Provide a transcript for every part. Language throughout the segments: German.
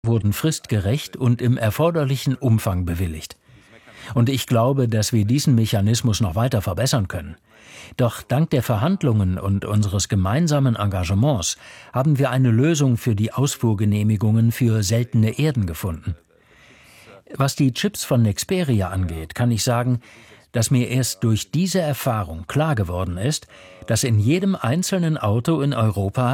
wurden fristgerecht und im erforderlichen Umfang bewilligt. Und ich glaube, dass wir diesen Mechanismus noch weiter verbessern können. Doch dank der Verhandlungen und unseres gemeinsamen Engagements haben wir eine Lösung für die Ausfuhrgenehmigungen für seltene Erden gefunden. Was die Chips von Nexperia angeht, kann ich sagen, dass mir erst durch diese Erfahrung klar geworden ist, dass in jedem einzelnen Auto in Europa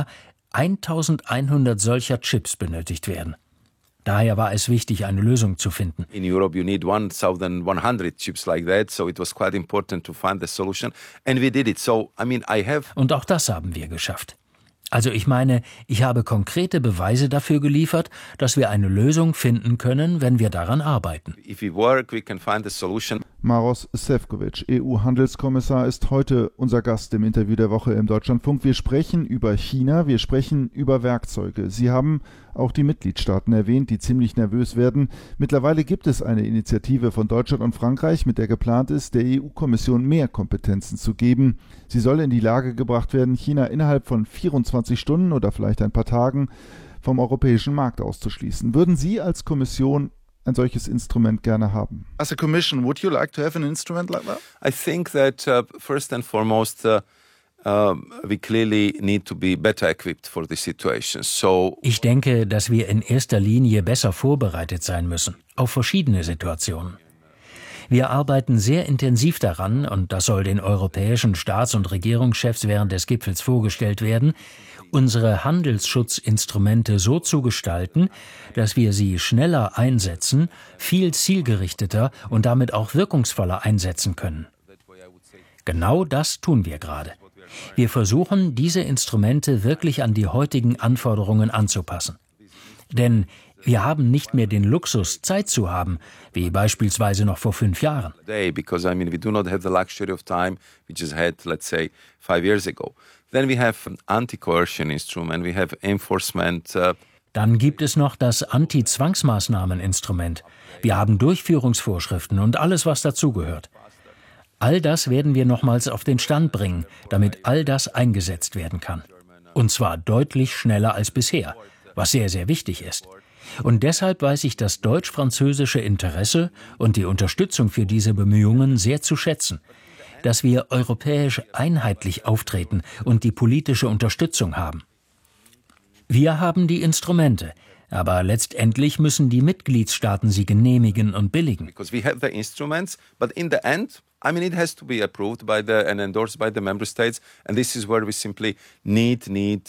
1100 solcher Chips benötigt werden. Daher war es wichtig, eine Lösung zu finden. In Europe you need 1100 chips like that, so it was quite important to find the solution and we did it. So I have. Und auch das haben wir geschafft. Also ich meine, ich habe konkrete Beweise dafür geliefert, dass wir eine Lösung finden können, wenn wir daran arbeiten. If we work, we can find a solution. Maroš Šefčovič, EU-Handelskommissar, ist heute unser Gast im Interview der Woche im Deutschlandfunk. Wir sprechen über China, wir sprechen über Werkzeuge. Sie haben auch die Mitgliedstaaten erwähnt, die ziemlich nervös werden. Mittlerweile gibt es eine Initiative von Deutschland und Frankreich, mit der geplant ist, der EU-Kommission mehr Kompetenzen zu geben. Sie soll in die Lage gebracht werden, China innerhalb von 24 Stunden oder vielleicht ein paar Tagen vom europäischen Markt auszuschließen. Würden Sie als Kommission ein solches Instrument gerne haben? As a commission, would you like to have an instrument like that? I think that first and foremost we clearly need to be better equipped for this situation. Ich denke, dass wir in erster Linie besser vorbereitet sein müssen auf verschiedene Situationen. Wir arbeiten sehr intensiv daran, und das soll den europäischen Staats- und Regierungschefs während des Gipfels vorgestellt werden, unsere Handelsschutzinstrumente so zu gestalten, dass wir sie schneller einsetzen, viel zielgerichteter und damit auch wirkungsvoller einsetzen können. Genau das tun wir gerade. Wir versuchen, diese Instrumente wirklich an die heutigen Anforderungen anzupassen. Denn wir haben nicht mehr den Luxus, Zeit zu haben, wie beispielsweise noch vor 5 Jahren. Because we do not have the luxury of time we just had, let's say, 5 years ago. Then we have an anti-coercion instrument, we have enforcement. Dann gibt es noch das Anti-Zwangsmaßnahmen-Instrument. Wir haben Durchführungsvorschriften und alles, was dazugehört. All das werden wir nochmals auf den Stand bringen, damit all das eingesetzt werden kann. Und zwar deutlich schneller als bisher, was sehr, sehr wichtig ist. Und deshalb weiß ich das deutsch-französische Interesse und die Unterstützung für diese Bemühungen sehr zu schätzen, dass wir europäisch einheitlich auftreten und die politische Unterstützung haben. Wir haben die Instrumente, aber letztendlich müssen die Mitgliedstaaten sie genehmigen und billigen. Because we have the instruments, but in the end, it has to be approved by and endorsed by the member states, and this is where we simply need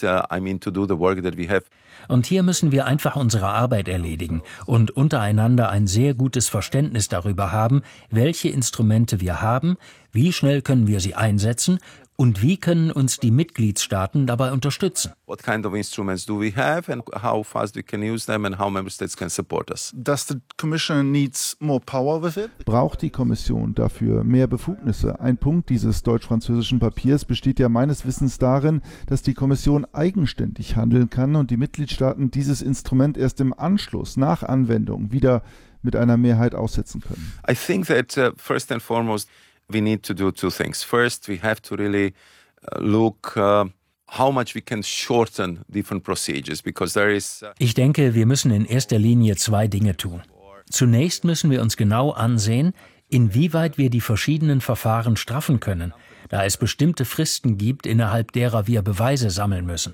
to do the work that we have. Und hier müssen wir einfach unsere Arbeit erledigen und untereinander ein sehr gutes Verständnis darüber haben, welche Instrumente wir haben, wie schnell können wir sie einsetzen und wie können uns die Mitgliedstaaten dabei unterstützen. What kind of instruments do we have and how fast we can use them and how member states can support us? Does the Commission needs more power with it? Braucht die Kommission dafür mehr Befugnisse? Ein Punkt dieses deutsch-französischen Papiers besteht ja meines Wissens darin, dass die Kommission eigenständig handeln kann und die Mitgliedstaaten dieses Instrument erst im Anschluss, nach Anwendung, wieder mit einer Mehrheit aussetzen können. I think that first and foremost we need to do 2 things. First, we have to really look how much we can shorten different procedures, because there is. Ich denke, wir müssen in erster Linie 2 Dinge tun. Zunächst müssen wir uns genau ansehen, inwieweit wir die verschiedenen Verfahren straffen können, da es bestimmte Fristen gibt, innerhalb derer wir Beweise sammeln müssen.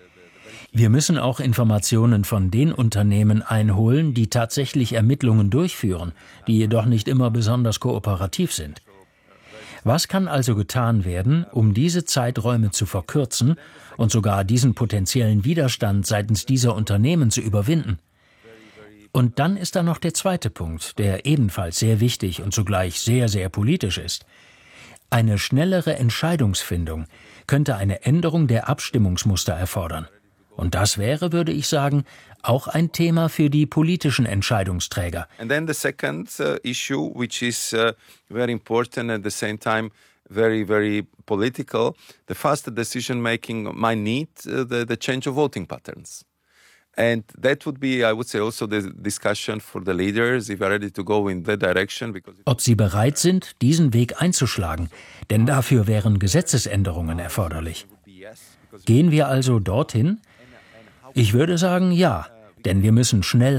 Wir müssen auch Informationen von den Unternehmen einholen, die tatsächlich Ermittlungen durchführen, die jedoch nicht immer besonders kooperativ sind. Was kann also getan werden, um diese Zeiträume zu verkürzen und sogar diesen potenziellen Widerstand seitens dieser Unternehmen zu überwinden? Und dann ist da noch der zweite Punkt, der ebenfalls sehr wichtig und zugleich sehr, sehr politisch ist. Eine schnellere Entscheidungsfindung könnte eine Änderung der Abstimmungsmuster erfordern. Und das wäre, würde ich sagen, auch ein Thema für die politischen Entscheidungsträger. And then the second issue, which is very important at the same time very, very political, the faster decision making might need the change of voting patterns. And that would be, I would say, also the discussion for the leaders, if they're ready to go in that direction. Ob sie bereit sind, diesen Weg einzuschlagen, denn dafür wären Gesetzesänderungen erforderlich. Gehen wir also dorthin? Ich würde sagen, ja, Denn wir müssen schnell